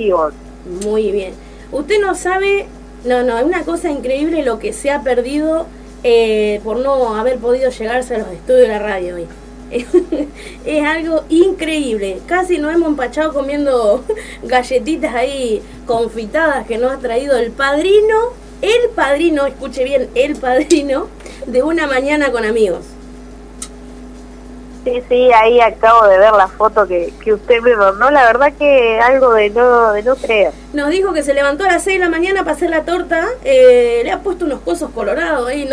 vivos. Muy bien. Usted no sabe, no, es una cosa increíble lo que se ha perdido por no haber podido llegarse a los estudios de la radio hoy. Es algo increíble. Casi nos hemos empachado comiendo galletitas ahí confitadas que nos ha traído el padrino, escuche bien, el padrino de Una Mañana con Amigos. Sí, ahí acabo de ver la foto que usted me mandó, la verdad que algo de no creer. Nos dijo que se levantó a las 6 de la mañana para hacer la torta, le ha puesto unos cosos colorados ahí,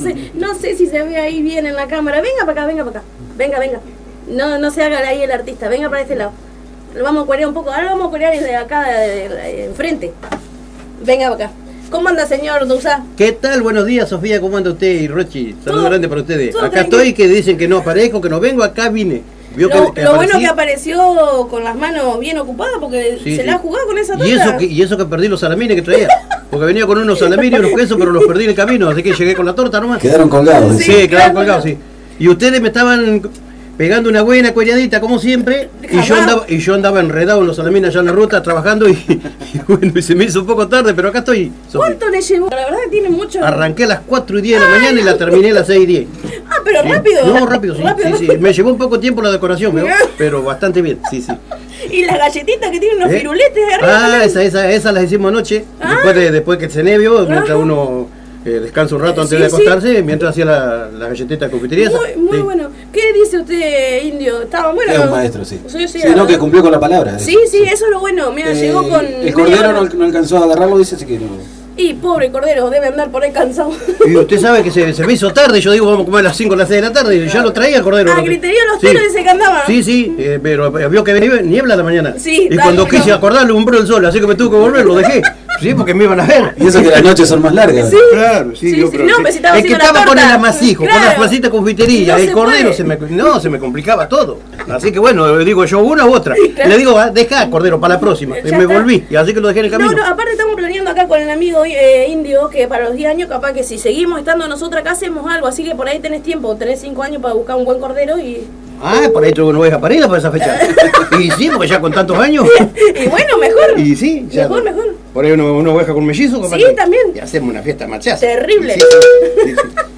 no sé si se ve ahí bien en la cámara. Venga para acá, venga. No se haga ahí el artista, venga para este lado. Lo vamos a cuerear un poco, ahora lo vamos a cuerear desde acá, de enfrente. Venga para acá. ¿Cómo anda, señor Duzá? ¿Qué tal? Buenos días, Sofía. ¿Cómo anda usted y Rochi? Saludos grandes para ustedes. Acá tranquilo. estoy, que dicen que no aparezco, que no vengo, acá vine. ¿Vio que Lo bueno que apareció con las manos bien ocupadas porque se la ha jugado con esa torta. Y eso que perdí los salamines que traía. Porque venía con unos salamines y unos quesos, pero los perdí en el camino, así que llegué con la torta nomás. Quedaron colgados. Sí, quedaron colgados, sí. Y ustedes me estaban pegando una buena cuereadita, como siempre, y yo andaba enredado en los salamines allá en la ruta, trabajando, y bueno, y se me hizo un poco tarde, pero acá estoy. ¿Cuánto le llevó? La verdad que tiene mucho. Arranqué a las 4:10 de la mañana y la terminé a las 6:10. Ah, pero rápido. No, rápido, sí. Me llevó un poco tiempo la decoración, pero bastante bien, sí. Y las galletitas que tienen unos firuletes de arriba. Esas las hicimos anoche, después que cené, mientras uno descansa un rato antes de acostarse, mientras hacía la galletita de confitería. Muy bueno. ¿Qué dice usted, Indio? Estaba bueno. Es un maestro, sí. Sí, no, que cumplió con la palabra. Sí, eso es lo bueno. Mira, llegó con... El cordero no alcanzó a agarrarlo, dice, así que no. Y pobre cordero, debe andar por ahí cansado. Y usted sabe que se me hizo tarde, yo digo, vamos a comer a las 5 o las 6 de la tarde, y ya lo traía el cordero. Griterío los tiros, dice que andaba. Sí, pero vio que venía niebla a la mañana. Sí, y cuando quise acordar, alumbró el sol, así que me tuve que volver, lo dejé. Sí, porque me iban a ver. Y eso que las noches son más largas. Sí. Claro, sí. No, pero si estaba es que estaba con el amasijo, con las pasitas confitería, No el cordero se me complicaba todo. Así que bueno, le digo yo una u otra. Le digo, deja cordero para la próxima. Y me volví, y así que lo dejé en el camino. No, aparte estamos planeando acá con el amigo Indio que para los 10 años, capaz que si seguimos estando nosotros acá hacemos algo, así que por ahí tenés tiempo, tenés 5 años para buscar un buen cordero y... Por ahí tengo una oveja parida para esa fecha. Y sí, porque ya con tantos años. Y bueno, mejor. Y sí, ya. Mejor. Por ahí una oveja con mellizo. Sí, también. Y hacemos una fiesta machaza. Terrible. Sí.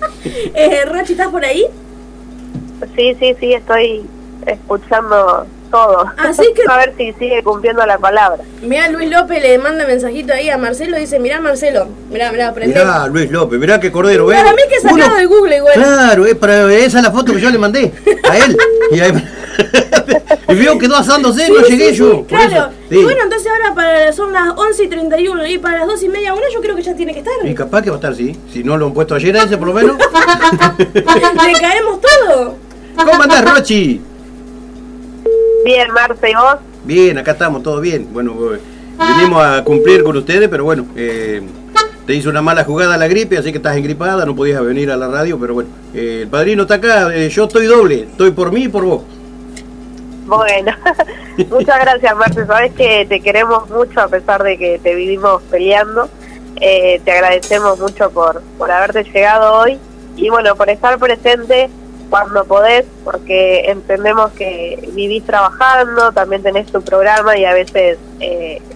Rachi, ¿estás por ahí? Sí, estoy escuchando todo. Así que... A ver si sigue cumpliendo la palabra. Mirá, Luis López le manda mensajito ahí a Marcelo, dice, mirá Marcelo, mirá, aprendé. Mirá, Luis López, mirá qué cordero, ¿ves? Para mí que sacado de Google igual. Claro, esa es la foto que yo le mandé a él. Y vio, quedó asándose, no llegué yo. Claro, y bueno, entonces ahora son las 11:31 y para las 2:30, yo creo que ya tiene que estar. Y capaz que va a estar, sí. Si no lo han puesto ayer a ese, por lo menos. Le caemos todo. ¿Cómo andás, Rochi? Bien, Marce, ¿y vos? Bien, acá estamos, todo bien. Bueno, vinimos a cumplir con ustedes, pero bueno, te hizo una mala jugada la gripe, así que estás engripada, no podías venir a la radio, pero bueno, el padrino está acá, yo estoy doble, estoy por mí y por vos. Bueno, muchas gracias, Marce, sabes que te queremos mucho a pesar de que te vivimos peleando, te agradecemos mucho por haberte llegado hoy y bueno, por estar presente cuando podés, porque entendemos que vivís trabajando, también tenés tu programa y a veces